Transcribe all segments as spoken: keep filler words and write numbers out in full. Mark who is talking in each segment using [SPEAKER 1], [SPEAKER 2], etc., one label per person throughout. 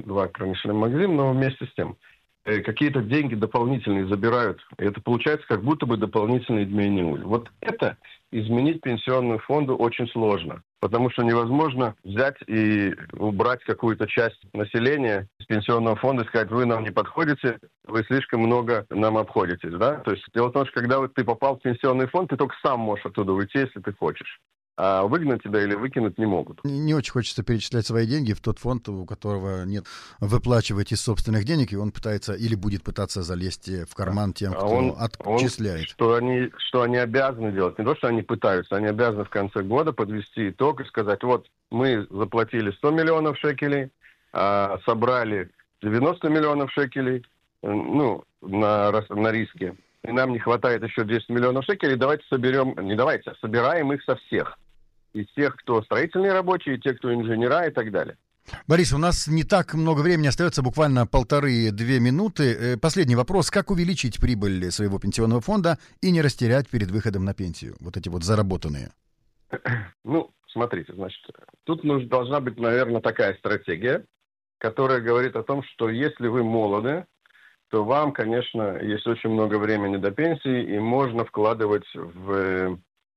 [SPEAKER 1] два кромешных магазина, но вместе с тем э, какие-то деньги дополнительные забирают. И это получается как будто бы дополнительные дни. Вот это изменить пенсионному фонду очень сложно. Потому что невозможно взять и убрать какую-то часть населения из пенсионного фонда и сказать, вы нам не подходите, вы слишком много нам обходитесь. Да? То есть дело в том, что когда вот ты попал в пенсионный фонд, ты только сам можешь оттуда уйти, если ты хочешь. А выгнать тебя или выкинуть не могут.
[SPEAKER 2] Не, не очень хочется перечислять свои деньги в тот фонд, у которого нет выплачивать из собственных денег, и он пытается или будет пытаться залезть в карман тем, кто а он, отчисляет.
[SPEAKER 1] Он, что, они, что они обязаны делать, не то, что они пытаются, они обязаны в конце года подвести итог и сказать, вот мы заплатили сто миллионов шекелей, а собрали девяносто миллионов шекелей, ну, на, на риске, и нам не хватает еще десять миллионов шекелей, давайте соберем, не давайте, а собираем их со всех. Из тех, кто строительные рабочие, те, кто инженера и так далее.
[SPEAKER 2] Борис, у нас не так много времени остается, буквально полторы-две минуты. Последний вопрос. Как увеличить прибыль своего пенсионного фонда и не растерять перед выходом на пенсию? Вот эти вот заработанные.
[SPEAKER 1] Ну, смотрите, значит, тут нужна, должна быть, наверное, такая стратегия, которая говорит о том, что если вы молоды, то вам, конечно, есть очень много времени до пенсии, и можно вкладывать в...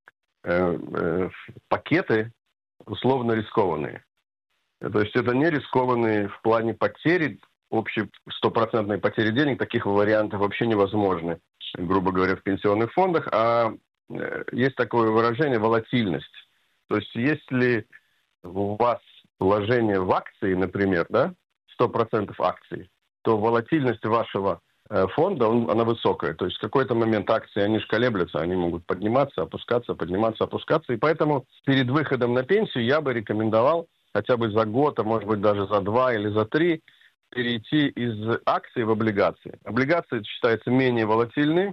[SPEAKER 1] пакеты условно рискованные. То есть это не рискованные в плане потери, общей стопроцентной потери денег, таких вариантов вообще невозможны, грубо говоря, в пенсионных фондах, а есть такое выражение волатильность. То есть если у вас вложение в акции, например, да, сто процентов акций, то волатильность вашего фонда, он, она высокая. То есть в какой-то момент акции, они же колеблются, они могут подниматься, опускаться, подниматься, опускаться. И поэтому перед выходом на пенсию я бы рекомендовал хотя бы за год, а может быть даже за два или за три, перейти из акций в облигации. Облигации считаются менее волатильные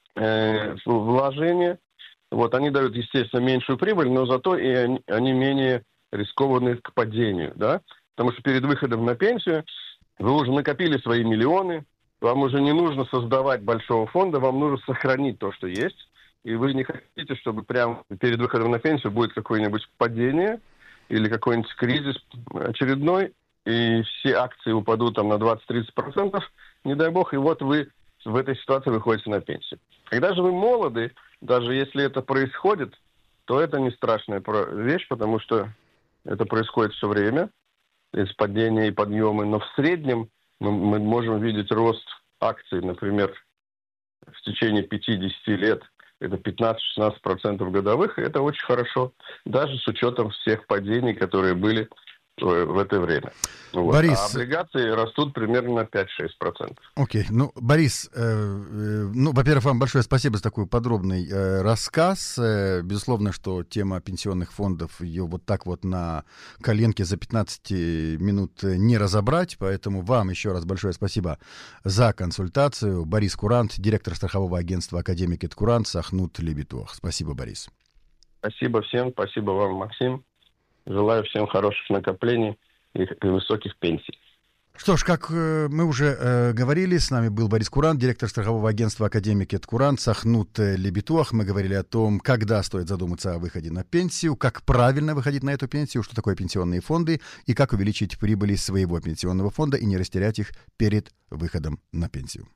[SPEAKER 1] э, вложения. Вот, они дают, естественно, меньшую прибыль, но зато и они, они менее рискованны к падению. Да? Потому что перед выходом на пенсию вы уже накопили свои миллионы, вам уже не нужно создавать большого фонда, вам нужно сохранить то, что есть. И вы не хотите, чтобы прямо перед выходом на пенсию будет какое-нибудь падение или какой-нибудь кризис очередной, и все акции упадут там на двадцать-тридцать процентов, не дай бог, и вот вы в этой ситуации выходите на пенсию. Когда же вы молоды, даже если это происходит, то это не страшная вещь, потому что это происходит все время, из падения и подъемы, но в среднем мы, мы можем видеть рост акций, например, в течение пяти-десяти лет. Это пятнадцать-шестнадцать процентов годовых, и это очень хорошо, даже с учетом всех падений, которые были в это время. Вот.
[SPEAKER 2] Борис...
[SPEAKER 1] А облигации растут примерно на пять-шесть процентов.
[SPEAKER 2] Окей. Okay. Ну, Борис, э, э, ну, во-первых, вам большое спасибо за такой подробный э, рассказ. Э, безусловно, что тема пенсионных фондов, ее вот так вот на коленке за пятнадцать минут не разобрать, поэтому вам еще раз большое спасибо за консультацию. Борис Курант, директор страхового агентства «Академик Курант», Сахнут Лебитуах. Спасибо, Борис.
[SPEAKER 1] Спасибо всем, спасибо вам, Максим. Желаю всем хороших накоплений и высоких пенсий.
[SPEAKER 2] Что ж, как э, мы уже э, говорили, с нами был Борис Курант, директор страхового агентства «Академик Курант», Сахнут Лебитуах. Мы говорили о том, когда стоит задуматься о выходе на пенсию, как правильно выходить на эту пенсию, что такое пенсионные фонды и как увеличить прибыли своего пенсионного фонда и не растерять их перед выходом на пенсию.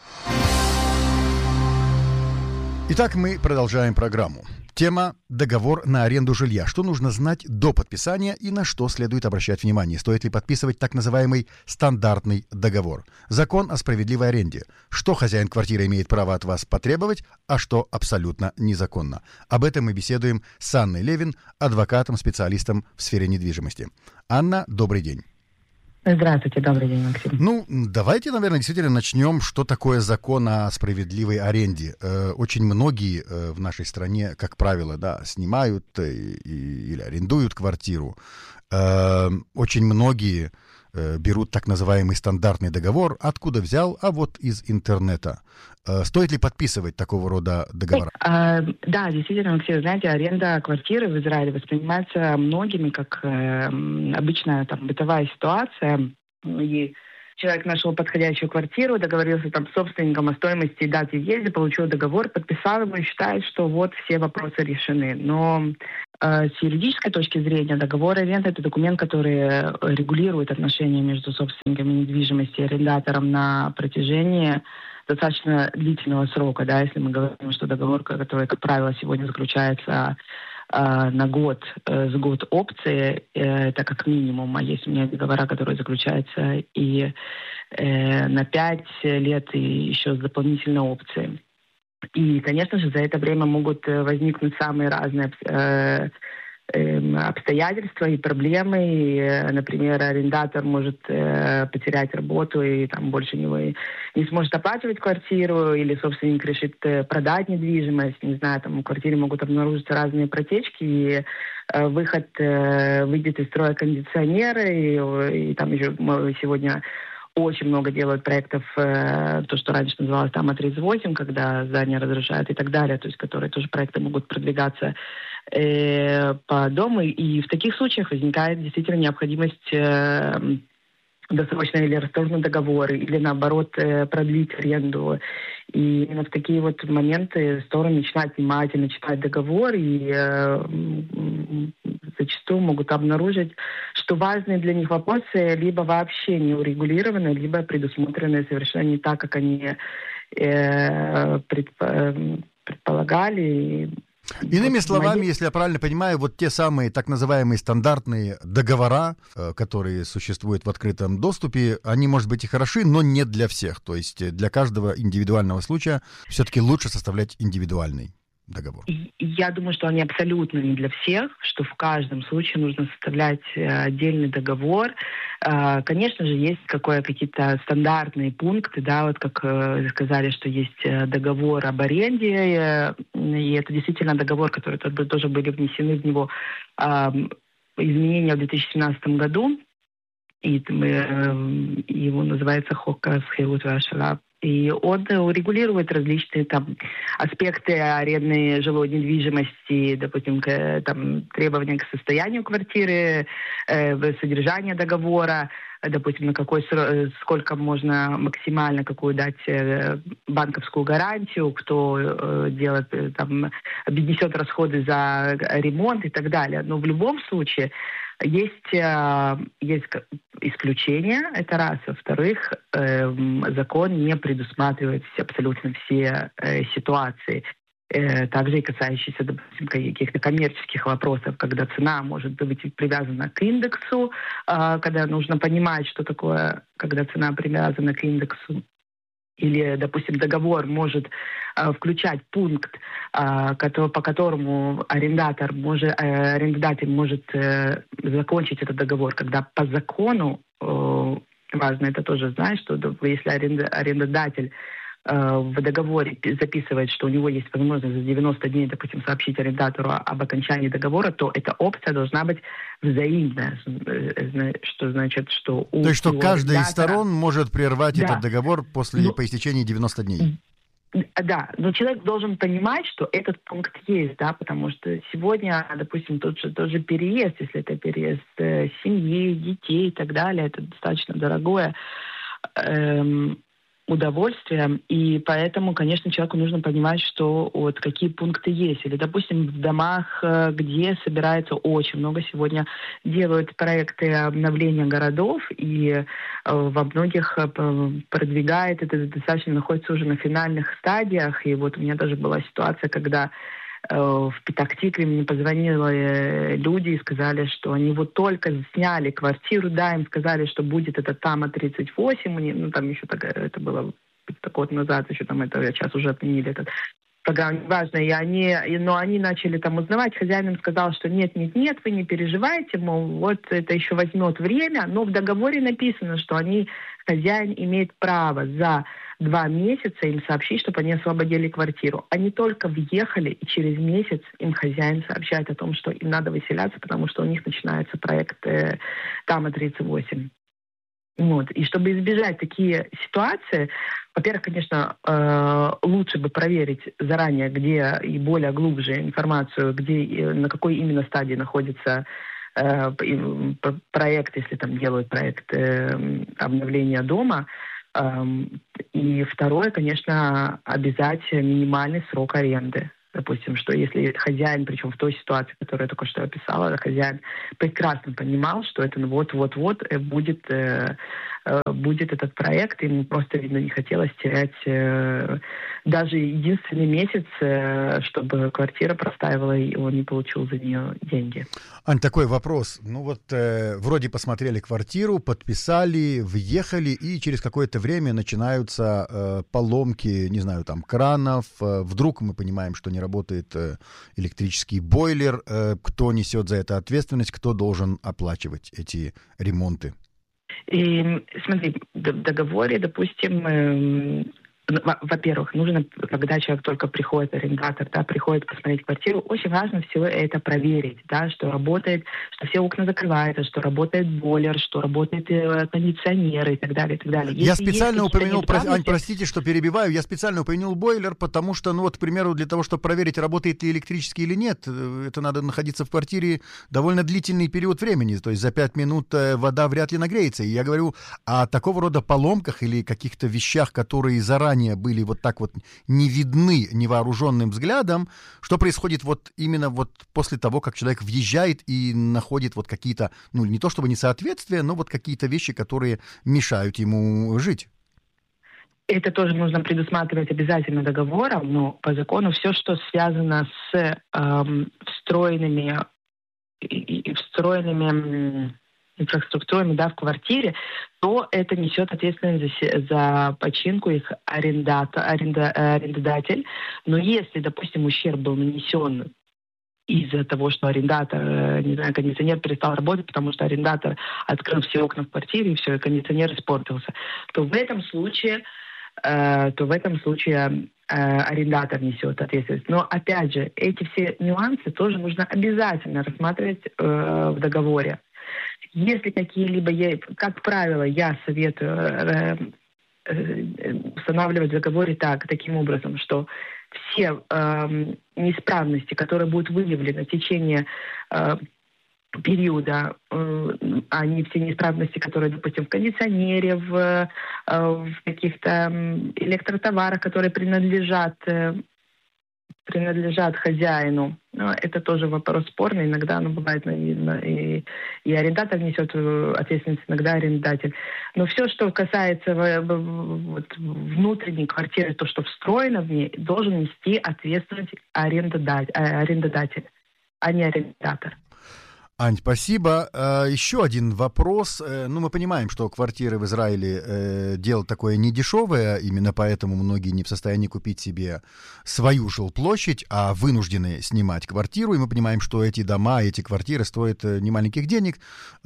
[SPEAKER 2] Итак, мы продолжаем программу. Тема «Договор на аренду жилья». Что нужно знать до подписания и на что следует обращать внимание? Стоит ли подписывать так называемый стандартный договор? Закон о справедливой аренде. Что хозяин квартиры имеет право от вас потребовать, а что абсолютно незаконно? Об этом мы беседуем с Анной Левин, адвокатом, специалистом в сфере недвижимости. Анна, добрый день.
[SPEAKER 3] Здравствуйте, добрый день, Максим.
[SPEAKER 2] Ну, давайте, наверное, действительно начнем, что такое закон о справедливой аренде. Э, очень многие э, в нашей стране, как правило, да, снимают э, и, или арендуют квартиру. Э, очень многие э, берут так называемый стандартный договор. Откуда взял? А вот из интернета. Э, стоит ли подписывать такого рода договора?
[SPEAKER 3] А, да, действительно, Максим, знаете, аренда квартиры в Израиле воспринимается многими как э, обычная там бытовая ситуация. И человек нашел подходящую квартиру, договорился там с собственником о стоимости и дате въезда, получил договор, подписал его и считает, что вот все вопросы решены. Но С юридической точки зрения договор аренды — это документ, который регулирует отношения между собственниками недвижимости и арендатором на протяжении достаточно длительного срока. Да, если мы говорим, что договор, который, как правило, сегодня заключается э, на год э, с год опции, э, это как минимум, а есть у меня договора, которые заключаются и э, на пять лет, и еще с дополнительной опцией. И, конечно же, за это время могут возникнуть самые разные э, э, обстоятельства и проблемы. И, э, например, арендатор может э, потерять работу и там больше не, не сможет оплачивать квартиру, или собственник решит э, продать недвижимость. Не знаю, там в квартире могут обнаружиться разные протечки, и э, выход э, выйдет из строя кондиционеры, и, и там еще мы сегодня... Очень много делают проектов, э, то, что раньше называлось там тридцать восемь, когда здания разрушают и так далее, то есть которые тоже проекты могут продвигаться э, по дому. И в таких случаях возникает действительно необходимость э, досрочно или расторгнуть договоры, или наоборот э, продлить аренду. И именно в такие вот моменты стороны начинают внимательно читать договор, и э, зачастую могут обнаружить, что важные для них вопросы либо вообще не урегулированы, либо предусмотрены совершенно не так, как они э, предпо- предполагали.
[SPEAKER 2] Иными
[SPEAKER 3] Вот
[SPEAKER 2] словами,
[SPEAKER 3] мои...
[SPEAKER 2] если я правильно понимаю, вот те самые так называемые стандартные договора, которые существуют в открытом доступе, они, может быть, и хороши, но не для всех. То есть для каждого индивидуального случая все-таки лучше составлять индивидуальный договор.
[SPEAKER 3] Я думаю, что они абсолютно не для всех, что в каждом случае нужно составлять отдельный договор. Конечно же, есть какие-то стандартные пункты, да, вот как сказали, что есть договор об аренде, и это действительно договор, который тоже были внесены в него изменения в две тысячи семнадцатом году, и его называется «Хока схерут вашала». И он урегулирует различные там аспекты арендной жилой недвижимости, допустим, к, там, требования к состоянию квартиры, э, содержание договора, допустим, на какой срок, сколько можно максимально какую дать э, банковскую гарантию, кто э, делает, э, там, обнесет расходы за ремонт и так далее. Но в любом случае есть, э, есть исключения, это раз. Во-вторых, э, закон не предусматривает абсолютно все э, ситуации. Э, также и касающиеся, допустим, каких-то коммерческих вопросов, когда цена может быть привязана к индексу, э, когда нужно понимать, что такое, когда цена привязана к индексу. Или, допустим, договор может э, включать пункт, э, который, по которому арендатор может, э, арендодатель может э, закончить этот договор, когда по закону, э, важно это тоже знать, что если аренда, арендодатель э, в договоре записывает, что у него есть возможность за девяносто дней, допустим, сообщить арендатору об окончании договора, то эта опция должна быть взаимная, что значит, что у
[SPEAKER 2] То есть, что каждая из сторон может прервать
[SPEAKER 3] да.
[SPEAKER 2] этот договор после,
[SPEAKER 3] ну,
[SPEAKER 2] по истечении девяноста дней.
[SPEAKER 3] Да, но человек должен понимать, что этот пункт есть, да, потому что сегодня, допустим, тот же, тот же переезд, если это переезд э, семьи, детей и так далее, это достаточно дорогое эм, удовольствие, и поэтому, конечно, человеку нужно понимать, что вот какие пункты есть. Или, допустим, в домах, где собирается очень много, сегодня делают проекты обновления городов, и э, во многих э, продвигает это достаточно, находится уже на финальных стадиях. И вот у меня даже была ситуация, когда в Петах-Тикве мне позвонили люди и сказали, что они вот только сняли квартиру, да, им сказали, что будет это Тама тридцать восемь, ну там еще такая, это было так год назад, еще там это, сейчас уже отменили этот программу, неважно, и они, и, но они начали там узнавать, хозяин им сказал, что нет, нет, нет, вы не переживайте, мол, вот это еще возьмет время, но в договоре написано, что они, хозяин имеет право за два месяца им сообщить, чтобы они освободили квартиру. Они только въехали, и через месяц им хозяин сообщает о том, что им надо выселяться, потому что у них начинается проект э, Тама тридцать восемь. Вот. И чтобы избежать такие ситуации, во-первых, конечно, э, лучше бы проверить заранее, где и более глубже информацию, где, на какой именно стадии находится э, проект, если там делают проект э, обновления дома. И второе, конечно, обязать минимальный срок аренды. Допустим, что если хозяин, причем в той ситуации, которую я только что описала, хозяин прекрасно понимал, что это вот-вот-вот будет, э, э, будет этот проект, и ему просто, видно, не хотелось терять э, даже единственный месяц, э, чтобы квартира простаивала, и он не получил за нее деньги.
[SPEAKER 2] Ань, такой вопрос. Ну вот э, вроде посмотрели квартиру, подписали, въехали, и через какое-то время начинаются э, поломки, не знаю, там, кранов. Э, вдруг мы понимаем, что не работает э, электрический бойлер. Э, кто несет за это ответственность, кто должен оплачивать эти ремонты?
[SPEAKER 3] И смотри, в договоре, допустим, э, во-первых, нужно, когда человек только приходит, арендатор, да, приходит посмотреть квартиру, очень важно все это проверить, да, что работает, что все окна закрываются, что работает бойлер, что работает э, кондиционер и так далее, и так далее.
[SPEAKER 2] Я Если специально упомянул, про... Ань, простите, что перебиваю, я специально упомянул бойлер, потому что, ну вот, к примеру, для того, чтобы проверить, работает ли электрический или нет, это надо находиться в квартире довольно длительный период времени, то есть за пять минут вода вряд ли нагреется. И я говорю о такого рода поломках или каких-то вещах, которые заранее были вот так вот не видны невооруженным взглядом, что происходит вот именно вот после того, как человек въезжает и находит вот какие-то, ну, не то чтобы несоответствия, но вот какие-то вещи, которые мешают ему жить.
[SPEAKER 3] Это тоже нужно предусматривать обязательно договором, но по закону все, что связано с эм, встроенными, и, и встроенными инфраструктурами, да, в квартире, то это несет ответственность за, за починку их арендата, аренда, арендодатель. Но если, допустим, ущерб был нанесен из-за того, что арендатор, не знаю, кондиционер перестал работать, потому что арендатор открыл все окна в квартире, и все, и кондиционер испортился, то в этом случае, э, то в этом случае э, арендатор несет ответственность. Но, опять же, эти все нюансы тоже нужно обязательно рассматривать э, в договоре. Если какие-либо, как правило, я советую э, э, устанавливать в договоре так, таким образом, что все э, неисправности, которые будут выявлены в течение э, периода, э, они все неисправности, которые, допустим, в кондиционере, в, э, в каких-то электротоварах, которые принадлежат э, принадлежат хозяину. Но это тоже вопрос спорный. Иногда оно бывает, и, и арендатор несет ответственность, иногда арендодатель. Но все, что касается вот, внутренней квартиры, то, что встроено в ней, должен нести ответственность арендодатель, арендодатель, а не арендатор.
[SPEAKER 2] Ань, спасибо. Еще один вопрос. Ну, мы понимаем, что квартиры в Израиле дело такое недешевое, именно поэтому многие не в состоянии купить себе свою жилплощадь, а вынуждены снимать квартиру. И мы понимаем, что эти дома, эти квартиры стоят немаленьких денег.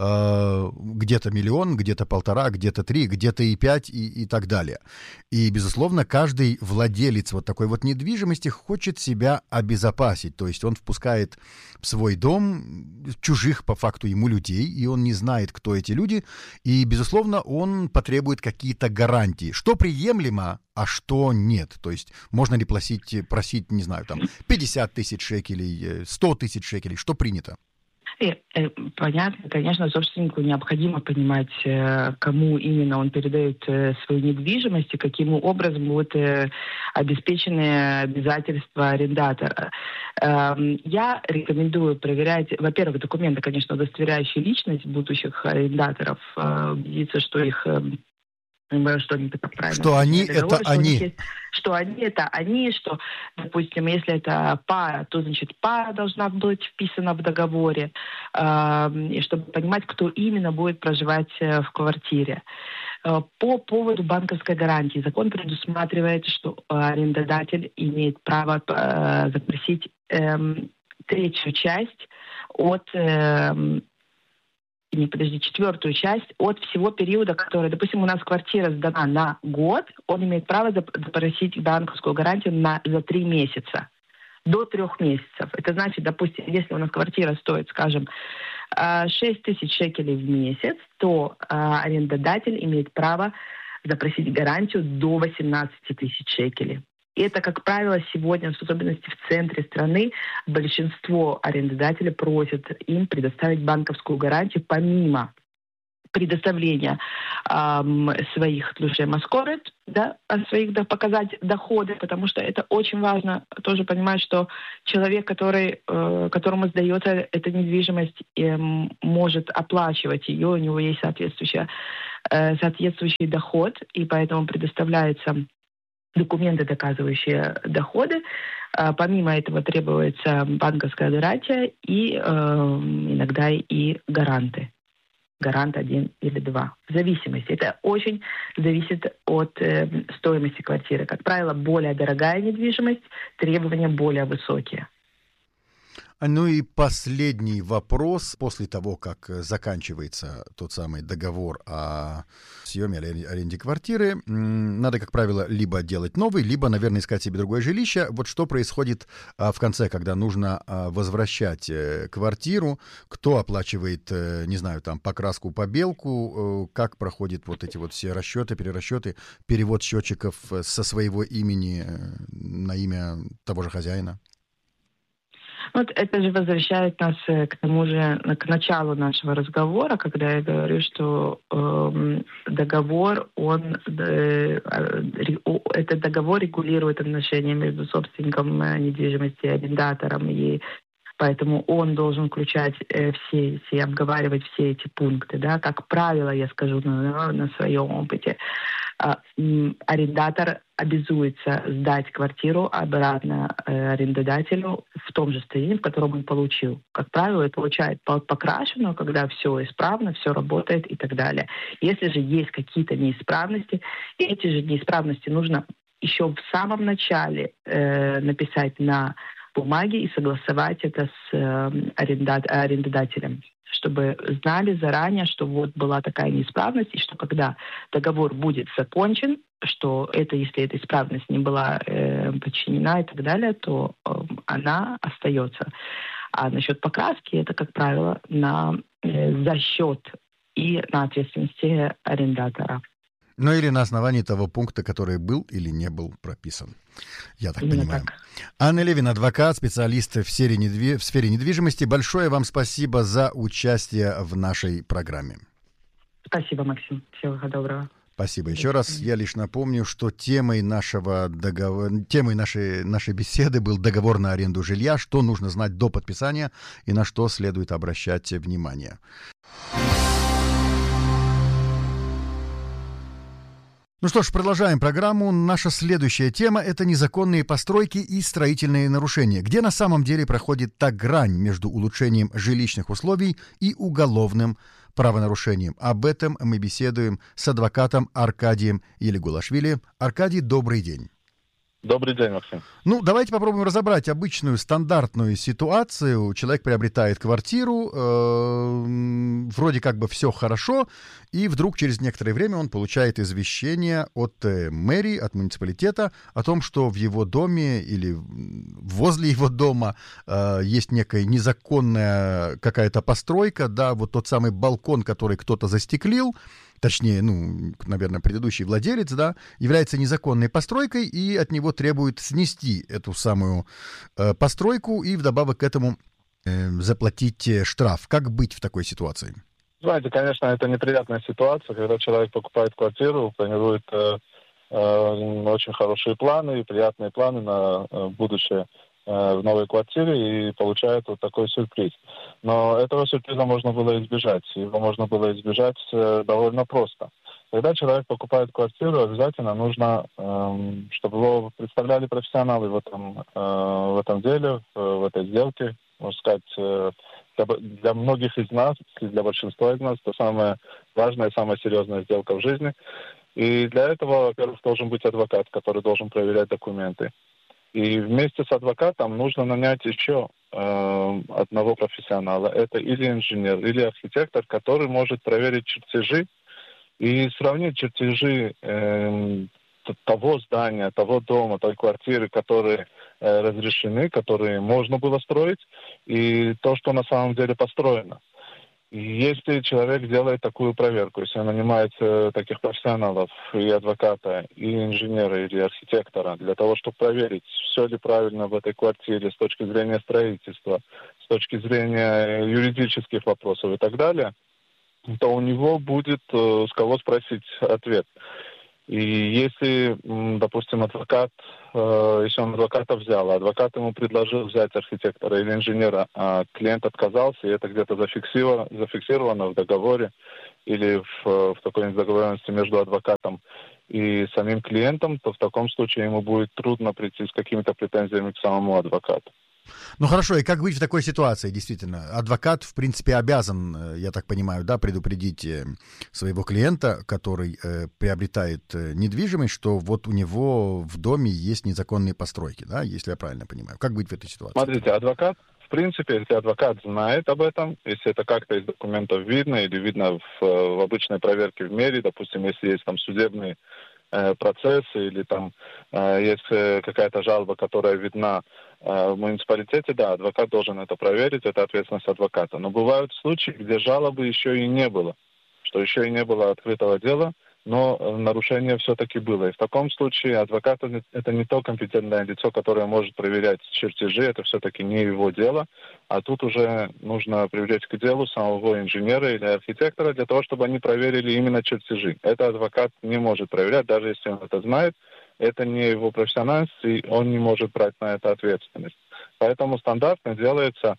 [SPEAKER 2] Где-то миллион, где-то полтора, где-то три, где-то и пять, и, и так далее. И, безусловно, каждый владелец вот такой вот недвижимости хочет себя обезопасить. То есть он впускает в свой дом чужих по факту ему людей, и он не знает, кто эти люди, и, безусловно, он потребует какие-то гарантии, что приемлемо, а что нет. То есть можно ли просить, просить, не знаю, там, пятьдесят тысяч шекелей, сто тысяч шекелей, что принято?
[SPEAKER 3] И, э, понятно, конечно, собственнику необходимо понимать, э, кому именно он передает э, свою недвижимость и каким образом будут э, обеспечены обязательства арендатора. Э, я рекомендую проверять, во-первых, документы, конечно, удостоверяющие личность будущих арендаторов, э, убедиться, что их... Э, что они так правильно.
[SPEAKER 2] Что они договор, это
[SPEAKER 3] что
[SPEAKER 2] они.
[SPEAKER 3] Есть, что они это они, что, допустим, если это пара, то, значит, пара должна быть вписана в договоре, э, и чтобы понимать, кто именно будет проживать э, в квартире. Э, по поводу банковской гарантии. Закон предусматривает, что э, арендодатель имеет право э, запросить э, третью часть от... Э, не, подожди, четвертую часть от всего периода, который, допустим, у нас квартира сдана на год, он имеет право запросить банковскую гарантию на, за три месяца, до трех месяцев. Это значит, допустим, если у нас квартира стоит, скажем, шесть тысяч шекелей в месяц, то арендодатель имеет право запросить гарантию до восемнадцать тысяч шекелей. И это, как правило, сегодня, в особенности в центре страны, большинство арендодателей просят им предоставить банковскую гарантию помимо предоставления эм, своих тлушей-маскорет, да, своих, да, показать доходы, потому что это очень важно тоже понимать, что человек, который, э, которому сдается эта недвижимость, э, может оплачивать ее, у него есть соответствующий, э, соответствующий доход, и поэтому предоставляются документы, доказывающие доходы. Э, помимо этого требуется банковская гарантия и э, иногда и гаранты. Гарант один или два. В зависимости. Это очень зависит от э, стоимости квартиры. Как правило, более дорогая недвижимость, требования более высокие.
[SPEAKER 2] Ну и последний вопрос. После того, как заканчивается тот самый договор о съеме или аренде квартиры, надо, как правило, либо делать новый, либо, наверное, искать себе другое жилище. Вот что происходит в конце, когда нужно возвращать квартиру? Кто оплачивает, не знаю, там, покраску, побелку? Как проходят вот эти вот все расчеты, перерасчеты, перевод счетчиков со своего имени на имя того же хозяина?
[SPEAKER 3] Вот это же возвращает нас к тому же, к началу нашего разговора, когда я говорю, что э, договор, он, э, этот договор регулирует отношения между собственником недвижимости и арендатором, и поэтому он должен включать э, все, все, обговаривать все эти пункты, да, как правило, я скажу на, на своем опыте. Арендатор обязуется сдать квартиру обратно арендодателю в том же состоянии, в котором он получил. Как правило, и получает покрашенную, когда все исправно, все работает и так далее. Если же есть какие-то неисправности, эти же неисправности нужно еще в самом начале э, написать на бумаге и согласовать это с э, арендат, арендодателем, чтобы знали заранее, что вот была такая неисправность, и что когда договор будет закончен, что это, если эта исправность не была э, подчинена и так далее, то э, она остается. А насчет покраски, это, как правило, на, э, за счет и на ответственности арендатора.
[SPEAKER 2] Ну или на основании того пункта, который был или не был прописан. Я так
[SPEAKER 3] Именно
[SPEAKER 2] понимаю.
[SPEAKER 3] Так.
[SPEAKER 2] Анна Левин, адвокат, специалист в сфере, недви... в сфере недвижимости. Большое вам спасибо за участие в нашей программе.
[SPEAKER 3] Спасибо, Максим. Всего доброго.
[SPEAKER 2] Спасибо. Еще раз я лишь напомню, что темой нашего договора, темой нашей, нашей беседы был договор на аренду жилья, что нужно знать до подписания и на что следует обращать внимание. Ну что ж, продолжаем программу. Наша следующая тема – это незаконные постройки и строительные нарушения. Где на самом деле проходит та грань между улучшением жилищных условий и уголовным правонарушением? Об этом мы беседуем с адвокатом Аркадием Елигулашвили. Аркадий, добрый день.
[SPEAKER 4] Добрый день, Максим.
[SPEAKER 2] Ну, давайте попробуем разобрать обычную стандартную ситуацию. Человек приобретает квартиру, э, вроде как бы все хорошо, и вдруг через некоторое время он получает извещение от э, мэрии, от муниципалитета о том, что в его доме или возле его дома э, есть некая незаконная какая-то постройка, да, вот тот самый балкон, который кто-то застеклил, точнее, ну, наверное, предыдущий владелец, да, является незаконной постройкой, и от него требуют снести эту самую э, постройку и вдобавок к этому э, заплатить штраф. Как быть в такой ситуации?
[SPEAKER 4] Знаете, конечно, это неприятная ситуация, когда человек покупает квартиру, планирует э, э, очень хорошие планы и приятные планы на э, будущее в новой квартире и получает вот такой сюрприз. Но этого сюрприза можно было избежать. Его можно было избежать довольно просто. Когда человек покупает квартиру, обязательно нужно, чтобы его представляли профессионалы в этом, в этом деле, в этой сделке. Можно сказать, для многих из нас, для большинства из нас, это самая важная, самая серьезная сделка в жизни. И для этого, во-первых, должен быть адвокат, который должен проверять документы. И вместе с адвокатом нужно нанять еще э, одного профессионала. Это или инженер, или архитектор, который может проверить чертежи и сравнить чертежи э, того здания, того дома, той квартиры, которые э, разрешены, которые можно было строить, и то, что на самом деле построено. И если человек делает такую проверку, если он нанимает э, таких профессионалов, и адвоката, и инженера, или архитектора, для того, чтобы проверить, все ли правильно в этой квартире с точки зрения строительства, с точки зрения юридических вопросов и так далее, то у него будет э, с кого спросить ответ. И если, допустим, адвокат, э, если он адвоката взял, а адвокат ему предложил взять архитектора или инженера, а клиент отказался, и это где-то зафиксировано, зафиксировано в договоре или в, в такой договоренности между адвокатом и самим клиентом, то в таком случае ему будет трудно прийти с какими-то претензиями к самому адвокату.
[SPEAKER 2] Ну хорошо, и как быть в такой ситуации, действительно? Адвокат, в принципе, обязан, я так понимаю, да, предупредить своего клиента, который э, приобретает недвижимость, что вот у него в доме есть незаконные постройки, да, если я правильно понимаю. Как быть в этой ситуации?
[SPEAKER 4] Смотрите, адвокат, в принципе, если адвокат знает об этом, если это как-то из документов видно или видно в, в обычной проверке в мэрии, допустим, если есть там судебные процессы или там э, есть какая-то жалоба, которая видна э, в муниципалитете, да, адвокат должен это проверить, это ответственность адвоката. Но бывают случаи, где жалобы еще и не было, что еще и не было открытого дела, но нарушение все-таки было. И в таком случае адвокат — это не то компетентное лицо, которое может проверять чертежи, это все-таки не его дело, а тут уже нужно привлечь к делу самого инженера или архитектора для того, чтобы они проверили именно чертежи. Это адвокат не может проверять, даже если он это знает, это не его профессиональность, и он не может брать на это ответственность. Поэтому стандартно делается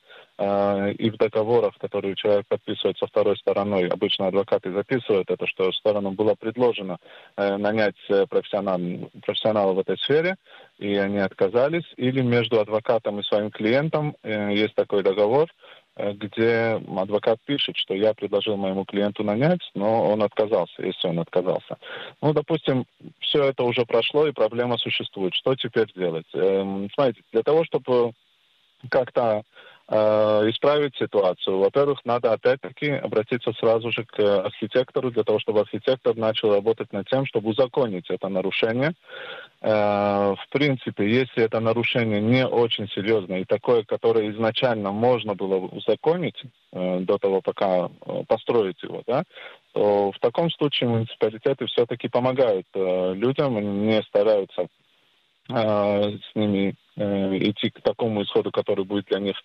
[SPEAKER 4] э, и в договорах, которые человек подписывает со второй стороной, обычно адвокаты записывают это, что сторонам было предложено э, нанять профессионал, профессионала в этой сфере, и они отказались. Или между адвокатом и своим клиентом э, есть такой договор, э, где адвокат пишет, что я предложил моему клиенту нанять, но он отказался, если он отказался. Ну, допустим, все это уже прошло, и проблема существует. Что теперь делать? Э, смотрите, для того, чтобы как-то э, исправить ситуацию. Во-первых, надо опять-таки обратиться сразу же к архитектору, для того, чтобы архитектор начал работать над тем, чтобы узаконить это нарушение. Э, в принципе, если это нарушение не очень серьезное и такое, которое изначально можно было узаконить э, до того, пока э, построить его, да, то в таком случае муниципалитеты все-таки помогают э, людям, они не стараются э, с ними идти к такому исходу, который будет для них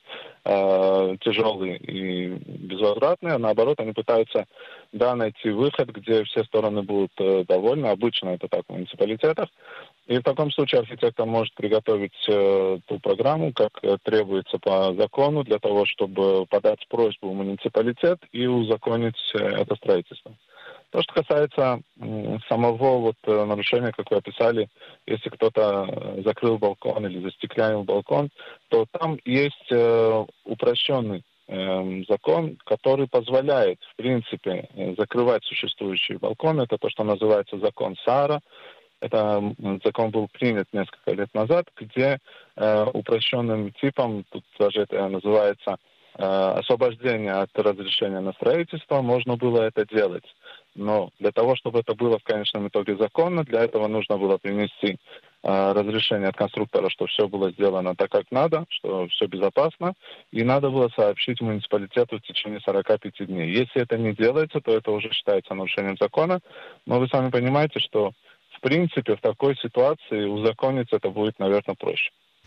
[SPEAKER 4] э, тяжелый и безвозвратный, а наоборот, они пытаются, да, найти выход, где все стороны будут э, довольны. Обычно это так в муниципалитетах. И в таком случае архитектор может приготовить э, ту программу, как э, требуется по закону, для того, чтобы подать просьбу в муниципалитет и узаконить э, это строительство. То, что касается м, самого вот э, нарушения, как вы описали, если кто-то закрыл балкон или застеклянил балкон, то там есть э, упрощенный э, закон, который позволяет, в принципе, закрывать существующие балконы. Это то, что называется закон Саара. Это закон был принят несколько лет назад, где э, упрощенным типом, тут даже это называется э, освобождение от разрешения на строительство, можно было это делать. Но для того, чтобы это было в конечном итоге законно, для этого нужно было принести э, разрешение от конструктора, что все было сделано так, как надо, что все безопасно, и надо было сообщить муниципалитету в течение сорока пяти дней. Если это не делается, то это уже считается нарушением закона, но вы сами понимаете, что в принципе в такой ситуации узаконить это будет, наверное, проще.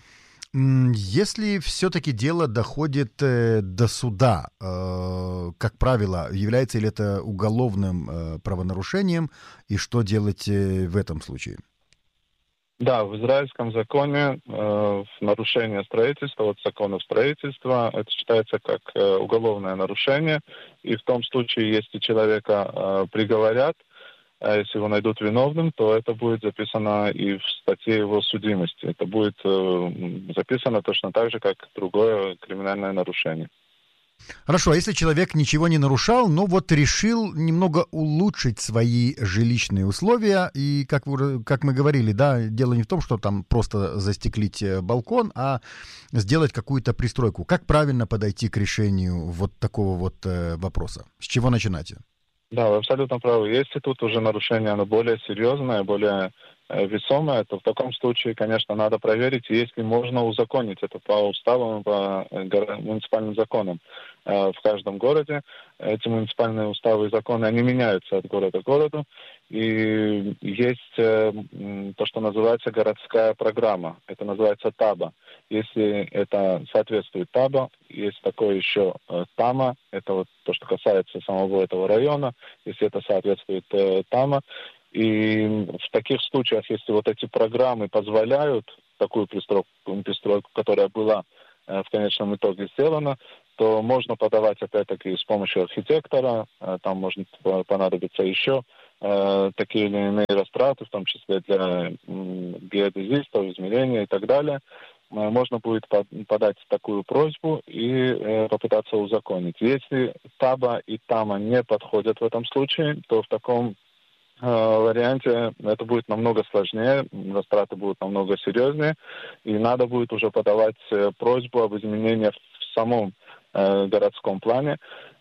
[SPEAKER 2] Если все-таки дело доходит э, до суда, э, как правило, является ли это уголовным э, правонарушением, и что делать э, в этом случае?
[SPEAKER 4] Да, в израильском законе э, нарушение строительства, вот законов строительства, это считается как э, уголовное нарушение, и в том случае, если человека э, приговорят, а если его найдут виновным, то это будет записано и в статье его судимости. Это будет э, записано точно так же, как другое криминальное нарушение.
[SPEAKER 2] Хорошо, а если человек ничего не нарушал, но вот решил немного улучшить свои жилищные условия, и, как, вы, как мы говорили, да, дело не в том, что там просто застеклить балкон, а сделать какую-то пристройку. Как правильно подойти к решению вот такого вот э, вопроса? С чего начинать?
[SPEAKER 4] Да, вы абсолютно правы. Если тут уже нарушение, оно более серьезное, более весомое, то в таком случае, конечно, надо проверить, если можно узаконить это по уставам, по муниципальным законам в каждом городе. Эти муниципальные уставы и законы, они меняются от города к городу. И есть то, что называется городская программа. Это называется ТАБА. Если это соответствует ТАБА, есть такое еще ТАМА. Это вот то, что касается самого этого района. Если это соответствует ТАМА. И в таких случаях, если вот эти программы позволяют такую пристройку, пристройку, которая была в конечном итоге сделана, то можно подавать опять-таки с помощью архитектора, там может понадобиться еще такие или иные растраты, в том числе для геодезистов, измерения и так далее. Можно будет подать такую просьбу и попытаться узаконить. Если ТАБА и ТАМА не подходят в этом случае, то в таком варианте это будет намного сложнее, растраты будут намного серьезнее, и надо будет уже подавать просьбу об изменениях в самом э, городском плане.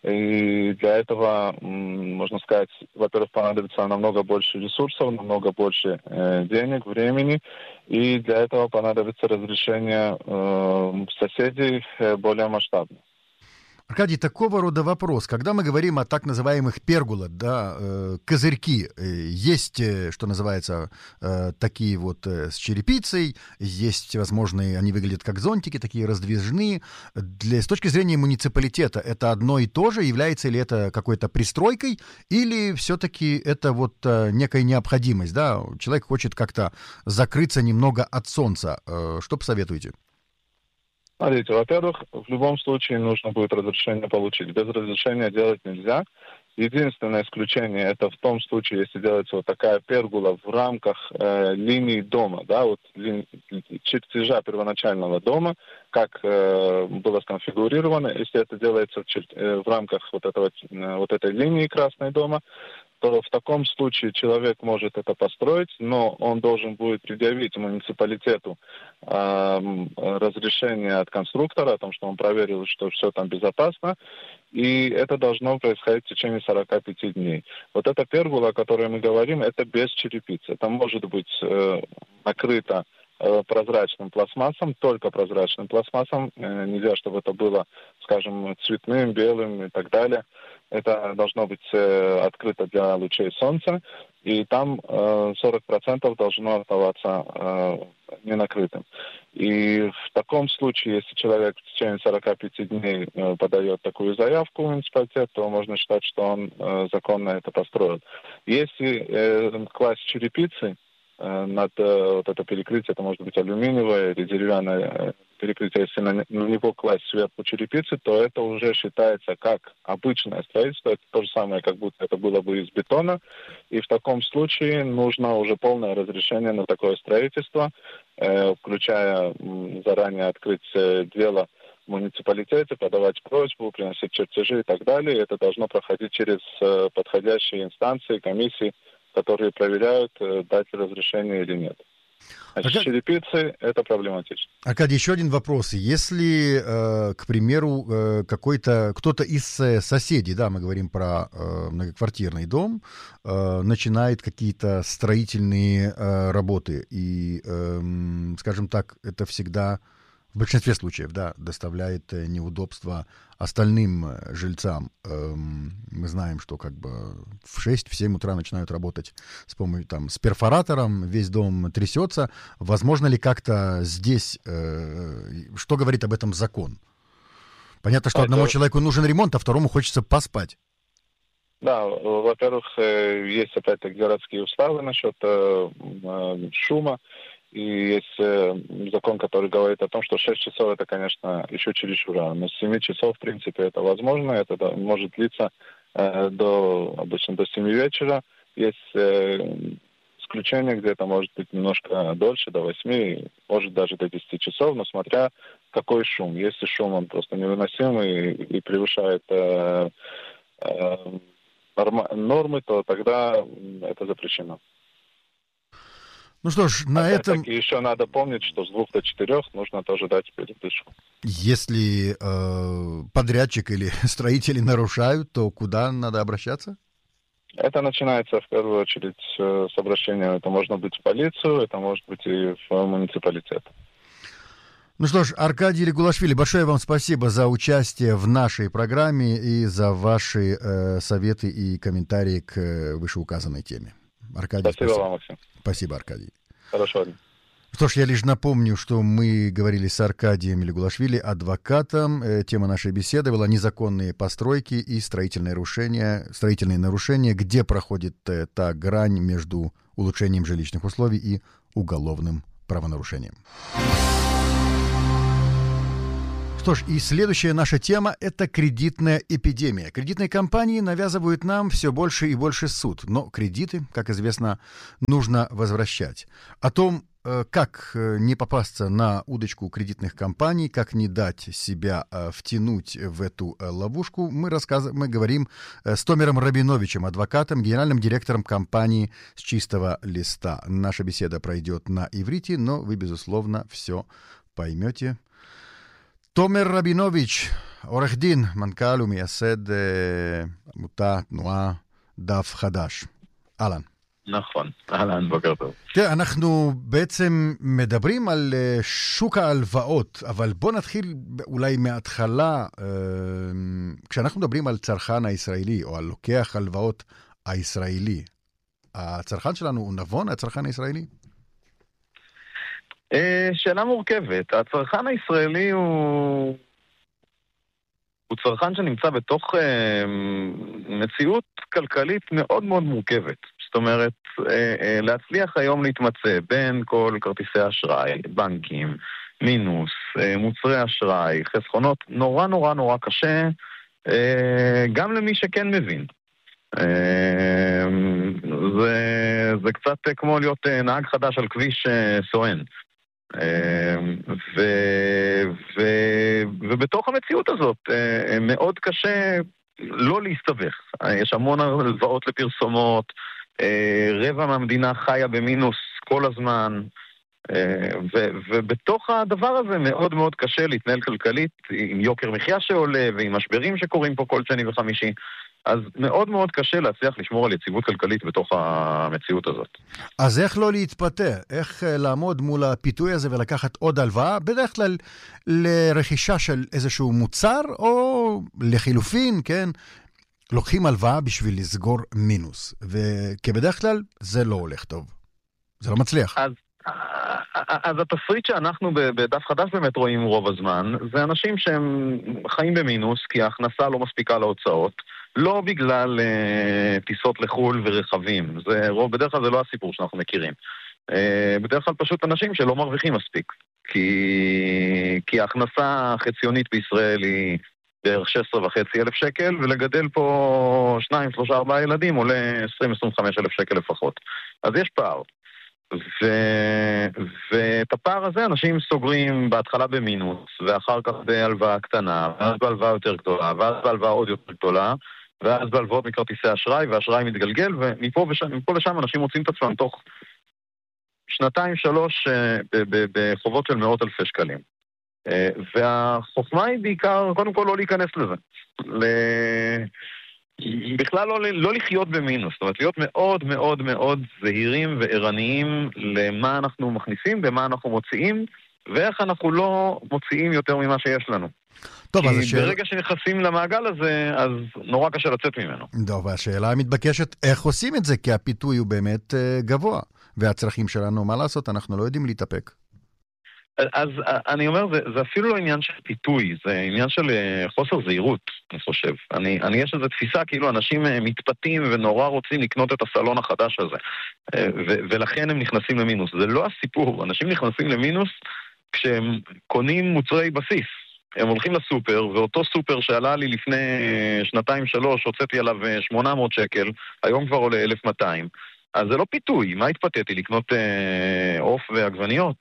[SPEAKER 4] И для этого, можно сказать, во-первых, понадобится намного больше ресурсов, намного больше э, денег, времени, и для этого понадобится разрешение э, соседей э, более масштабных.
[SPEAKER 2] Аркадий, такого рода вопрос. Когда мы говорим о так называемых перголах, да, э, козырьки, э, есть, э, что называется, э, такие вот э, с черепицей, есть, возможно, они выглядят как зонтики, такие раздвижные. Для, с точки зрения муниципалитета, это одно и то же? Является ли это какой-то пристройкой? Или все-таки это вот э, некая необходимость, да? Человек хочет как-то закрыться немного от солнца. Э, что посоветуете?
[SPEAKER 4] Смотрите, во-первых, в любом случае нужно будет разрешение получить. Без разрешения делать нельзя. Единственное исключение это в том случае, если делается вот такая пергола в рамках э, линии дома, да, вот ли, чертежа первоначального дома, как э, было сконфигурировано. Если это делается в, чер- э, в рамках вот, этого, э, вот этой линии красной дома, то в таком случае человек может это построить, но он должен будет предъявить муниципалитету э, разрешение от конструктора о том, что он проверил, что все там безопасно, и это должно происходить в течение сорок пять дней. Вот эта пергола, о которой мы говорим, это без черепицы. Это может быть э, накрыто э, прозрачным пластмассом, только прозрачным пластмассом. Э, нельзя, чтобы это было, скажем, цветным, белым и так далее. Это должно быть э, открыто для лучей солнца, и там э, сорок процентов должно оставаться э, ненакрытым. И в таком случае, если человек в течение сорок пять дней э, подает такую заявку в муниципалитет, то можно считать, что он э, законно это построил. Если э, класть черепицы э, над э, вот это перекрытие, это может быть алюминиевое или деревянное э, перекрытие, если на, на него класть сверху черепицы, то это уже считается как обычное строительство. Это то же самое, как будто это было бы из бетона. И в таком случае нужно уже полное разрешение на такое строительство, э, включая м, заранее открыть э, дело в муниципалитете, подавать просьбу, приносить чертежи и так далее. Это должно проходить через э, подходящие инстанции, комиссии, которые проверяют, э, дать разрешение или нет. Значит,
[SPEAKER 2] Аркад...
[SPEAKER 4] черепицы – это проблематично.
[SPEAKER 2] Аркадий, еще один вопрос. Если, э, к примеру, э, какой-то, кто-то из э, соседей, да, мы говорим про э, многоквартирный дом, э, начинает какие-то строительные э, работы, и, э, скажем так, это всегда в большинстве случаев, да, доставляет неудобства остальным жильцам. Мы знаем, что как бы в шесть-семь утра начинают работать с помощью, там, с перфоратором, весь дом трясется. Возможно ли как-то здесь, что говорит об этом закон? Понятно, что одному человеку нужен ремонт, а второму хочется поспать.
[SPEAKER 4] Да, во-первых, есть опять-таки городские уставы насчет шума. И есть э, закон, который говорит о том, что шесть часов это, конечно, еще чересчур рано. Но с семи часов, в принципе, это возможно. Это да, может длиться э, до, обычно до семи вечера. Есть э, исключения, где это может быть немножко дольше, до восьми, может даже до десяти часов, но смотря какой шум. Если шум, он просто невыносимый и, и превышает э, э, норма, нормы, то тогда это запрещено.
[SPEAKER 2] Ну что ж, на
[SPEAKER 4] Опять
[SPEAKER 2] этом...
[SPEAKER 4] таки еще надо помнить, что с двух до четырех нужно тоже дать передышку.
[SPEAKER 2] Если э, подрядчик или строители нарушают, то куда надо обращаться?
[SPEAKER 4] Это начинается в первую очередь с обращения, это может быть в полицию, это может быть и в муниципалитет.
[SPEAKER 2] Ну что ж, Аркадий Регулашвили, большое вам спасибо за участие в нашей программе и за ваши э, советы и комментарии к э, вышеуказанной теме. Аркадий,
[SPEAKER 4] спасибо, спасибо вам, Максим.
[SPEAKER 2] Спасибо, Аркадий.
[SPEAKER 4] Хорошего дня.
[SPEAKER 2] Что ж, я лишь напомню, что мы говорили с Аркадием Регулашвили, адвокатом. Э, тема нашей беседы была незаконные постройки и строительные нарушения, строительные нарушения, где проходит э, та грань между улучшением жилищных условий и уголовным правонарушением. Что ж, и следующая наша тема – это кредитная эпидемия. Кредитные компании навязывают нам все больше и больше суд, но кредиты, как известно, нужно возвращать. О том, как не попасться на удочку кредитных компаний, как не дать себя втянуть в эту ловушку, мы, рассказ... мы говорим с Томером Рабиновичем, адвокатом, генеральным директором компании «С чистого листа». Наша беседа пройдет на иврите, но вы, безусловно, все поймете. תומר רבינוביץ', עורך דין, מנכ"ל ומייסד עמותה, תנועה, דף חדש. אהלן.
[SPEAKER 5] נכון, אהלן, בוקר טוב.
[SPEAKER 2] תראה, אנחנו בעצם מדברים על שוק ההלוואות, אבל בוא נתחיל אולי מההתחלה, כשאנחנו מדברים על צרכן הישראלי, או על לוקח הלוואות הישראלי, הצרכן שלנו הוא נבון, הצרכן הישראלי?
[SPEAKER 5] שאלה מורכבת. הצרכן הישראלי הוא הוא צרכן שנמצא בתוך מציאות כלכלית מאוד מאוד מורכבת. זאת אומרת, להצליח היום להתמצא בין כל כרטיסי אשראי, בנקים, מינוס, מוצרי אשראי, חסכונות, נורא נורא נורא קשה, גם למי שכן מבין. זה, זה קצת כמו להיות נהג חדש על כביש סואן. ו, ו, ובתוך המציאות הזאת מאוד קשה לא להסתבך. יש המון הלוואות לפרסומות, רבע מהמדינה חיה במינוס כל הזמן, ו, ובתוך הדבר הזה מאוד מאוד קשה להתנהל כלכלית עם יוקר מחיה שעולה ועם משברים שקורים פה כל שני וחמישי. אז מאוד מאוד קשה להצליח לשמור על יציבות כלכלית בתוך המציאות הזאת.
[SPEAKER 2] אז איך לא להתפתח? איך לעמוד מול הפיתוי הזה ולקחת עוד הלוואה? בדרך כלל לרכישה של איזשהו מוצר, או לחילופין, כן? לוקחים הלוואה בשביל לסגור מינוס. וכבדרך כלל זה לא הולך טוב. זה לא מצליח.
[SPEAKER 5] אז... אז התפריט שאנחנו בדף חדש באמת רואים רוב הזמן, זה אנשים שהם חיים במינוס, כי ההכנסה לא מספיקה להוצאות, לא בגלל אה, טיסות לחול ורכבים. זה, רוב, בדרך כלל זה לא הסיפור שאנחנו מכירים. אה, בדרך כלל פשוט אנשים שלא מרוויחים מספיק. כי, כי ההכנסה החציונית בישראל היא בערך שש עשרה וחצי אלף שקל, ולגדל פה שניים, שלושה, ארבעה ילדים עולה עשרים עד עשרים וחמש אלף שקל לפחות. אז יש פער. ו... ואת הפער הזה אנשים סוגרים בהתחלה במינוס, ואחר כך בהלוואה קטנה, ואז בהלוואה יותר גדולה, ואז בהלוואה עוד יותר גדולה, ואז בהלוואות מכרטיסי אשראי, והאשראי מתגלגל, ומפה ושם, מפה לשם אנשים מוצאים את עצמם תוך שנתיים, שלוש, בחובות של מאות אלפי שקלים. והחוכמה היא בעיקר, קודם כל לא להיכנס לזה. ל... בכלל לא, לא לחיות במינוס, זאת אומרת, להיות מאוד מאוד מאוד זהירים וערניים למה אנחנו מכניסים, במה אנחנו מוציאים, ואיך אנחנו לא מוציאים יותר ממה שיש לנו.
[SPEAKER 2] טוב,
[SPEAKER 5] כי
[SPEAKER 2] אז השאלה...
[SPEAKER 5] ברגע שנכנסים למעגל הזה, אז נורא קשה לצאת ממנו.
[SPEAKER 2] טוב, והשאלה המתבקשת, איך עושים את זה? כי הפיתוי הוא באמת uh, גבוה, והצרכים שלנו, מה לעשות? אנחנו לא יודעים להתאפק.
[SPEAKER 5] אז אני אומר, זה, זה אפילו לא עניין של פיתוי, זה עניין של חוסר זהירות, אני חושב. אני, אני יש איזו תפיסה, כאילו אנשים מתפתים ונורא רוצים לקנות את הסלון החדש הזה, ו, ולכן הם נכנסים למינוס. זה לא הסיפור, אנשים נכנסים למינוס כשהם קונים מוצרי בסיס. הם הולכים לסופר, ואותו סופר שעלה לי לפני שנתיים שלוש, הוצאתי עליו שמונה מאות שקל, היום כבר עולה אלף ומאתיים. אז זה לא פיתוי, מה התפתיתי? לקנות עוף ועגבניות?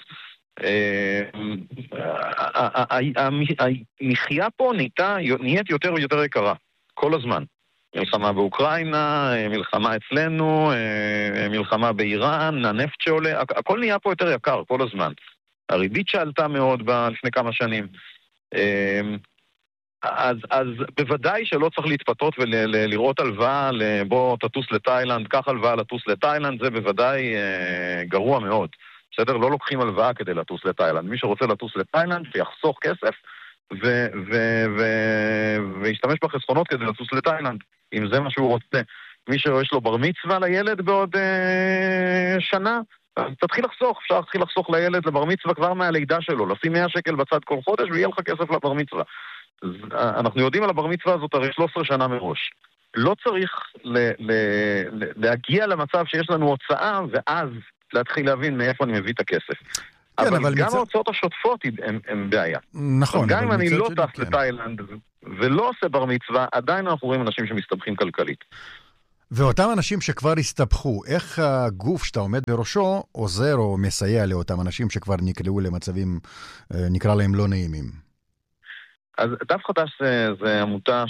[SPEAKER 5] המחיה פה נהיית יותר ויותר יקרה, כל הזמן. מלחמה באוקראינה, מלחמה אצלנו, מלחמה באיראן, הנפט שעולה, הכל נהיה פה יותר יקר כל הזמן. הריבית שעלתה מאוד לפני כמה שנים. אז, אז בוודאי שלא צריך להתפתות ולראות הלוואה, בוא תטוס לתאילנד, קח הלוואה לטוס לתאילנד, זה בוודאי אה, גרוע מאוד. בסדר? לא לוקחים הלוואה כדי לטוס לתאילנד. מי שרוצה לטוס לתאילנד, שיחסוך כסף ו- ו- ו- וישתמש בחסכונות כדי לטוס לתאילנד, אם זה מה שהוא רוצה. מי שיש לו בר מצווה לילד בעוד אה, שנה, אז תתחיל לחסוך, אפשר להתחיל לחסוך לילד לבר מצווה כבר מהלידה שלו, לשים מאה שקל בצד כל חודש ויהיה לך כסף לבר מצווה. אז, אנחנו יודעים על הבר מצווה הזאת הרי שלוש עשרה שנה מראש. לא צריך ל- ל- ל- להגיע למצב שיש לנו הוצאה ואז להתחיל להבין מאיפה אני מביא את הכסף. כן, אבל, אבל גם מצד... ההוצאות השוטפות הן בעיה.
[SPEAKER 2] נכון.
[SPEAKER 5] גם אם אני לא טס לתאילנד ולא עושה בר מצווה, עדיין אנחנו רואים אנשים שמסתבכים כלכלית.
[SPEAKER 2] ואותם אנשים שכבר הסתבכו, איך הגוף שאתה עומד בראשו עוזר או מסייע לאותם אנשים שכבר נקלעו למצבים, נקרא להם לא נעימים?
[SPEAKER 5] אז דף חדש זה, זה עמותה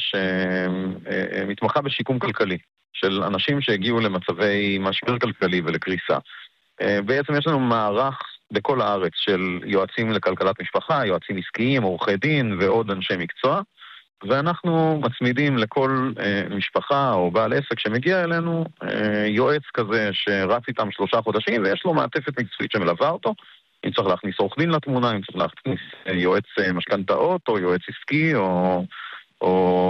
[SPEAKER 5] שמתמחה בשיקום כלכלי של אנשים שהגיעו למצבי משבר כלכלי ולקריסה. בעצם יש לנו מערך בכל הארץ של יועצים לכלכלת משפחה, יועצים עסקיים, עורכי דין ועוד אנשי מקצוע, ואנחנו מצמידים לכל אה, משפחה או בעל עסק שמגיע אלינו אה, יועץ כזה שרץ איתם שלושה חודשים ויש לו מעטפת מקצועית שמלווה אותו. אם צריך להכניס עורך דין לתמונה, אם צריך להכניס אה, יועץ אה, משכנתאות או יועץ עסקי או, או,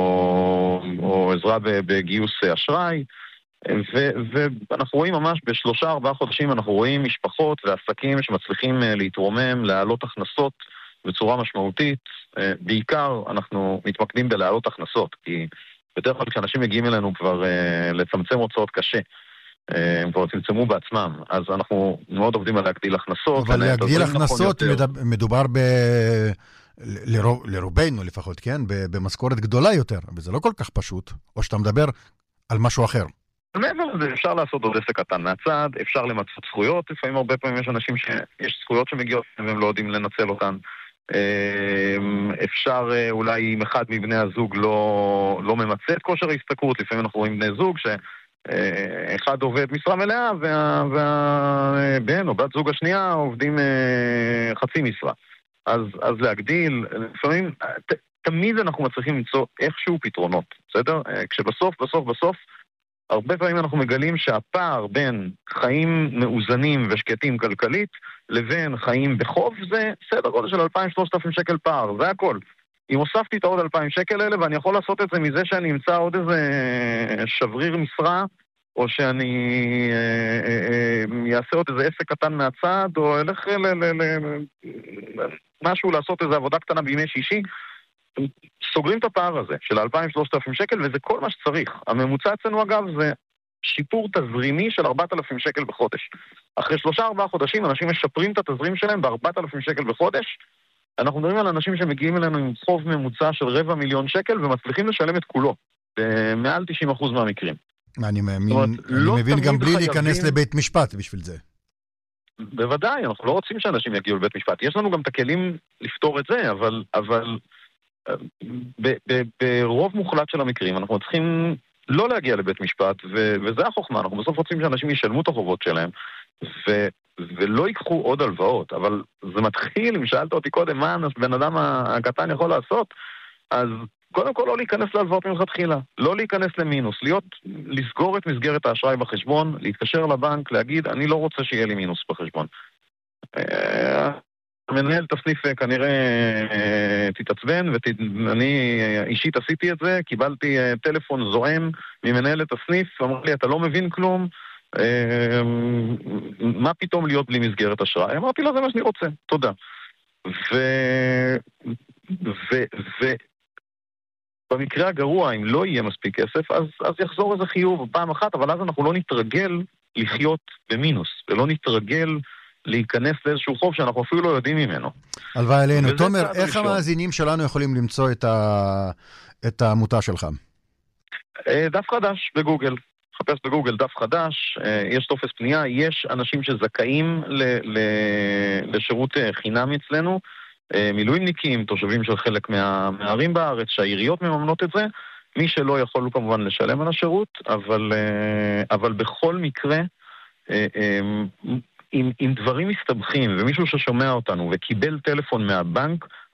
[SPEAKER 5] או עזרה בגיוס אשראי. ו- ואנחנו רואים ממש בשלושה ארבעה חודשים אנחנו רואים משפחות ועסקים שמצליחים אה, להתרומם, להעלות הכנסות בצורה משמעותית. בעיקר אנחנו מתמקדים בלהעלות הכנסות, כי בדרך כלל כשאנשים מגיעים אלינו כבר לצמצם הוצאות קשה, הם כבר צמצמו בעצמם, אז אנחנו מאוד עובדים על להגדיל הכנסות.
[SPEAKER 2] אבל להגדיל הכנסות מדובר ב... לרוב, לרובנו לפחות, כן? במשכורת גדולה יותר, וזה לא כל כך פשוט, או שאתה מדבר על משהו אחר.
[SPEAKER 5] מעבר לזה, אפשר לעשות עוד עסק קטן מהצד, אפשר למצות זכויות, לפעמים הרבה פעמים יש אנשים שיש זכויות שמגיעות והם לא יודעים לנצל אותן. אפשר אולי אם אחד מבני הזוג לא, לא ממצא את כושר ההשתכרות, לפעמים אנחנו רואים בני זוג שאחד עובד משרה מלאה והבן או בת זוג השנייה עובדים חצי משרה. אז, אז להגדיל, לפעמים, ת, תמיד אנחנו מצליחים למצוא איכשהו פתרונות, בסדר? כשבסוף, בסוף, בסוף, הרבה פעמים אנחנו מגלים שהפער בין חיים מאוזנים ושקטים כלכלית לבין חיים בחוב זה סדר גודל של אלפיים שלושת אלפים שקל פער, זה הכל. אם הוספתי את העוד אלפיים שקל האלה ואני יכול לעשות את זה מזה שאני אמצא עוד איזה שבריר משרה או שאני אעשה עוד איזה עסק קטן מהצד או אלך משהו לעשות איזה עבודה קטנה בימי שישי, סוגרים את הפער הזה של אלפיים שלושת אלפים שקל וזה כל מה שצריך. הממוצע אצלנו אגב זה שיפור תזרימי של ארבעת אלפים שקל בחודש. אחרי שלושה ארבעה חודשים אנשים משפרים את התזרים שלהם ב-ארבעת אלפים שקל בחודש. אנחנו מדברים על אנשים שמגיעים אלינו עם חוב ממוצע של רבע מיליון שקל ומצליחים לשלם את כולו במעל תשעים אחוז מהמקרים.
[SPEAKER 2] אני מאמין, אני לא מבין גם בלי חייבים... להיכנס לבית משפט בשביל זה.
[SPEAKER 5] בוודאי, אנחנו לא רוצים שאנשים יגיעו לבית משפט. יש לנו גם את הכלים לפתור את זה, אבל, אבל ברוב מוחלט של המקרים אנחנו צריכים לא להגיע לבית משפט, ו- וזה החוכמה. אנחנו בסוף רוצים שאנשים ישלמו את החובות שלהם, ו- ולא ייקחו עוד הלוואות. אבל זה מתחיל, אם שאלת אותי קודם, מה הבן אדם הקטן יכול לעשות, אז קודם כל לא להיכנס להלוואות מלכתחילה, לא להיכנס למינוס, להיות, לסגור את מסגרת האשראי בחשבון, להתקשר לבנק, להגיד, אני לא רוצה שיהיה לי מינוס בחשבון. מנהל תסניף כנראה תתעצבן, ואני אישית עשיתי את זה, קיבלתי טלפון זועם ממנהלת הסניף, אמר לי, אתה לא מבין כלום, מה פתאום להיות בלי מסגרת אשראי? אמרתי לה, זה מה שאני רוצה, תודה. ו... ו... ו... במקרה הגרוע, אם לא יהיה מספיק כסף, אז, אז יחזור איזה חיוב פעם אחת, אבל אז אנחנו לא נתרגל לחיות במינוס, ולא נתרגל להיכנס לאיזשהו חוב שאנחנו אפילו לא יודעים ממנו.
[SPEAKER 2] הלוואי עלינו. תומר, איך המאזינים שלנו יכולים למצוא את, ה... את העמותה שלך?
[SPEAKER 5] דף חדש בגוגל. חפש בגוגל דף חדש, יש טופס פנייה, יש אנשים שזכאים ל... ל... לשירות חינם אצלנו, מילואימניקים, תושבים של חלק מה... מהערים בארץ, שהעיריות מממנות את זה, מי שלא יכול כמובן לשלם על השירות, אבל, אבל בכל מקרה, אם, אם דברים מסתבכים ומישהו ששומע אותנו וקיבל טלפון מהבנק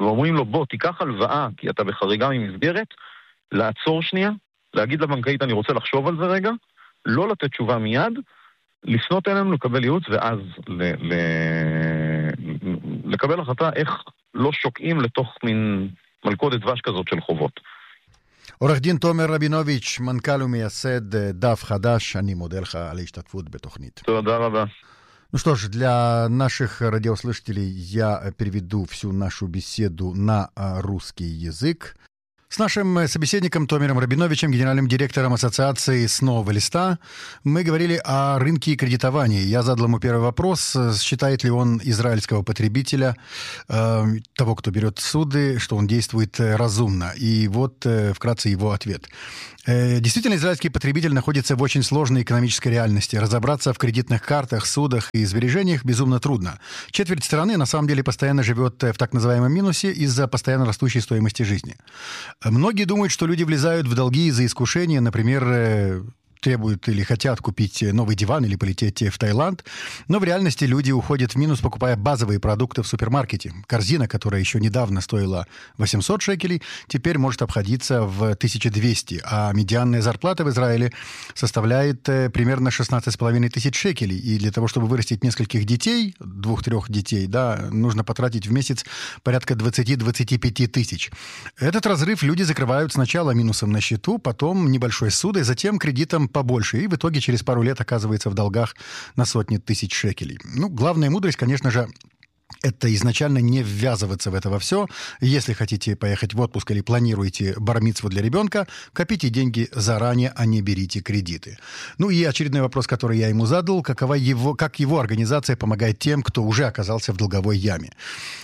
[SPEAKER 5] ואומרים לו, בוא, תיקח הלוואה, כי אתה בחריגה ממסגרת, לעצור שנייה, להגיד לבנקאית, אני רוצה לחשוב על זה רגע, לא לתת תשובה מיד, לפנות אלינו, לקבל ייעוץ, ואז ל- ל- לקבל החלטה איך לא שוקעים לתוך מין מלכודת דבש כזאת של חובות.
[SPEAKER 2] עורך דין תומר רבינוביץ', מנכ"ל ומייסד דף חדש, אני מודה לך על ההשתתפות בתוכנית.
[SPEAKER 5] תודה рада.
[SPEAKER 2] Ну что ж, для наших радиослушателей я переведу всю нашу беседу на русский язык. С нашим собеседником Томером Рабиновичем, генеральным директором ассоциации «С нового листа», мы говорили о рынке кредитования. Я задал ему первый вопрос, считает ли он израильского потребителя, э, того, кто берет суды, что он действует разумно. И вот э, вкратце его ответ. Э, действительно, израильский потребитель находится в очень сложной экономической реальности. Разобраться в кредитных картах, судах и сбережениях безумно трудно. Четверть страны на самом деле постоянно живет в так называемом минусе из-за постоянно растущей стоимости жизни. Многие думают, что люди влезают в долги из-за искушения, например, требуют или хотят купить новый диван или полететь в Таиланд, но в реальности люди уходят в минус, покупая базовые продукты в супермаркете. Корзина, которая еще недавно стоила восемьсот шекелей, теперь может обходиться в тысяча двести, а медианная зарплата в Израиле составляет примерно шестнадцать с половиной тысяч шекелей. И для того, чтобы вырастить нескольких детей, двух-трех детей, да, нужно потратить в месяц порядка двадцать-двадцать пять тысяч. Этот разрыв люди закрывают сначала минусом на счету, потом небольшой ссудой, затем кредитом побольше, и в итоге через пару лет оказывается в долгах на сотни тысяч шекелей. Ну, главная мудрость, конечно же, это изначально не ввязываться в это во все. Если хотите поехать в отпуск или планируете бар-мицву для ребенка, копите деньги заранее, а не берите кредиты. Ну и очередной вопрос, который я ему задал, какова его, как его организация помогает тем, кто уже оказался в долговой яме.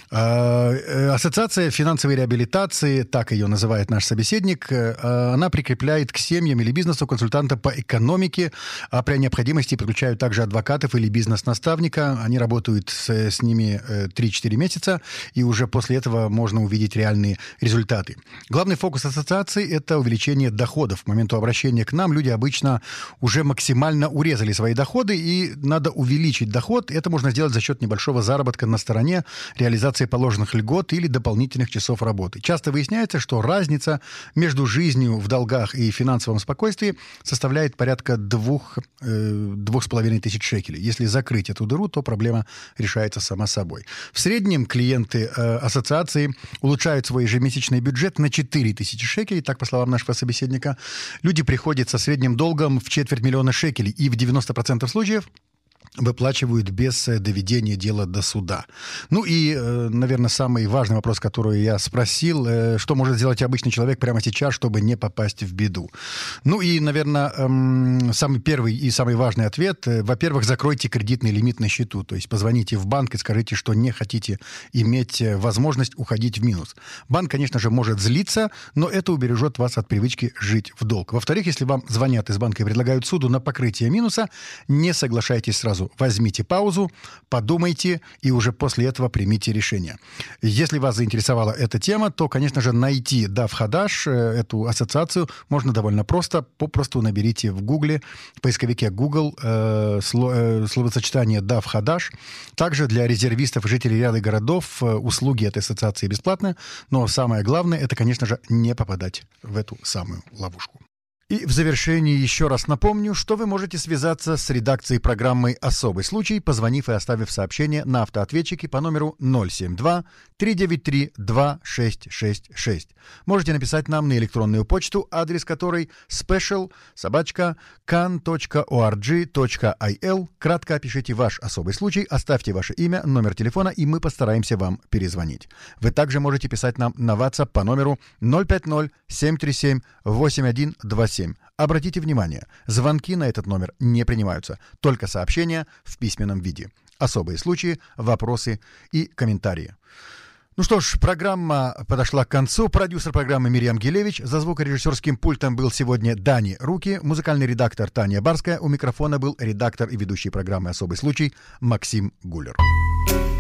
[SPEAKER 2] Ассоциация финансовой реабилитации, так ее называет наш собеседник, она прикрепляет к семьям или бизнесу консультанта по экономике, а при необходимости подключают также адвокатов или бизнес-наставника. Они работают с, с ними три-четыре месяца, и уже после этого можно увидеть реальные результаты. Главный фокус ассоциации – это увеличение доходов. К моменту обращения к нам люди обычно уже максимально урезали свои доходы, и надо увеличить доход. Это можно сделать за счет небольшого заработка на стороне, реализации положенных льгот или дополнительных часов работы. Часто выясняется, что разница между жизнью в долгах и финансовом спокойствии составляет порядка двух, э, двух с половиной тысяч шекелей. Если закрыть эту дыру, то проблема решается сама собой. В среднем клиенты э, ассоциации улучшают свой ежемесячный бюджет на четыре тысячи шекелей, так по словам нашего собеседника. Люди приходят со средним долгом в четверть миллиона шекелей и в девяносто процентов случаев выплачивают без доведения дела до суда. Ну и, наверное, самый важный вопрос, который я спросил, что может сделать обычный человек прямо сейчас, чтобы не попасть в беду? Ну и, наверное, самый первый и самый важный ответ. Во-первых, закройте кредитный лимит на счету. То есть позвоните в банк и скажите, что не хотите иметь возможность уходить в минус. Банк, конечно же, может злиться, но это убережет вас от привычки жить в долг. Во-вторых, если вам звонят из банка и предлагают суду на покрытие минуса, не соглашайтесь сразу. Возьмите паузу, подумайте и уже после этого примите решение. Если вас заинтересовала эта тема, то, конечно же, найти дав хадаш, эту ассоциацию, можно довольно просто. Попросту наберите в Гугле, в поисковике Google э, сло, э, словосочетание дав хадаш. Также для резервистов и жителей ряда городов э, услуги этой ассоциации бесплатны. Но самое главное, это, конечно же, не попадать в эту самую ловушку. И в завершении еще раз напомню, что вы можете связаться с редакцией программы «Особый случай», позвонив и оставив сообщение на автоответчике по номеру ноль семь два три девять три два шесть шесть шесть. Можете написать нам на электронную почту, адрес которой special собака kan точка org точка il. Кратко опишите ваш особый случай, оставьте ваше имя, номер телефона, и мы постараемся вам перезвонить. Вы также можете писать нам на WhatsApp по номеру ноль пять ноль семь три семь восемь один два семь. Обратите внимание, звонки на этот номер не принимаются, только сообщения в письменном виде. Особые случаи, вопросы и комментарии. Ну что ж, программа подошла к концу. Продюсер программы Мирьям Гилевич. За звукорежиссерским пультом был сегодня Дани Руки. Музыкальный редактор Таня Барская. У микрофона был редактор и ведущий программы «Особый случай» Максим Гулер.